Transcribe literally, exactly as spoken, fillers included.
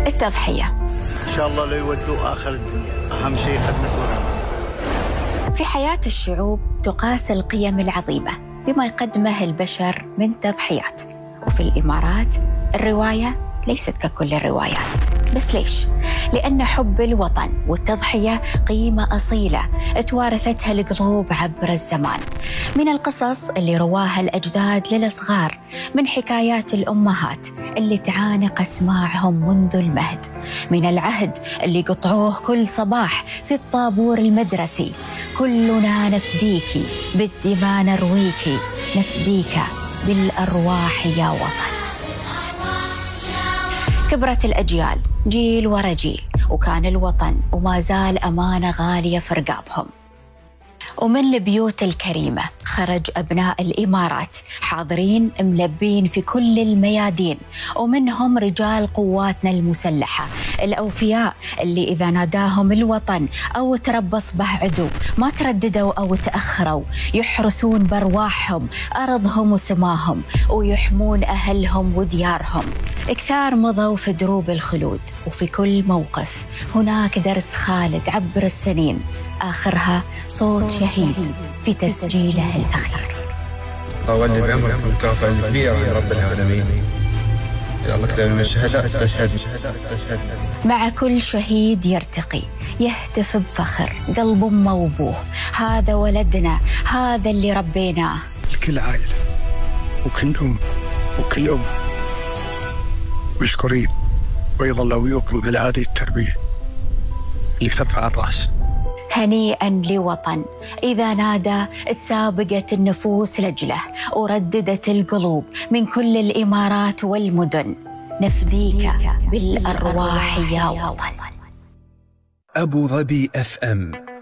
التضحية. إن شاء الله لا يودوا آخر الدنيا، أهم شيء خدمة الوطن. في حياة الشعوب تقاس القيم العظيمة بما يقدمه البشر من تضحيات، وفي الإمارات الرواية ليست ككل الروايات. بس ليش؟ لأن حب الوطن والتضحية قيمة أصيلة توارثتها القلوب عبر الزمان، من القصص اللي رواها الأجداد للصغار، من حكايات الأمهات اللي تعانق أسماعهم منذ المهد، من العهد اللي قطعوه كل صباح في الطابور المدرسي: كلنا نفديكي بالدماء نرويكي، نفديك بالأرواح يا وطن. كبرت الأجيال جيل ورا جيل، وكان الوطن وما زال أمانة غالية في رقابهم. ومن البيوت الكريمة خرج أبناء الإمارات حاضرين ملبين في كل الميادين، ومنهم رجال قواتنا المسلحة الأوفياء اللي إذا ناداهم الوطن أو تربص به عدو ما ترددوا أو تأخروا، يحرسون بأرواحهم أرضهم وسماهم، ويحمون أهلهم وديارهم. كثار مضوا في دروب الخلود، وفي كل موقف هناك درس خالد عبر السنين، آخرها صوت شهيد في تسجيله الأخير. أولي بعمركم مكافأة كبيرة من رب العالمين. يا الله كتاب من الشهداء استشهد. مع كل شهيد يرتقي يهتف بفخر قلب أمه وأبوه: هذا ولدنا، هذا اللي ربيناه. لكل عائلة وكل أم وكل أم مشكورين، ويظل ويوكم على هذه التربية اللي ترفع الرأس. هنيئا لوطن إذا نادى تسابقت النفوس لجله، ورددت القلوب من كل الإمارات والمدن: نفديك بالأرواح يا وطن. أبو ظبي أف أم.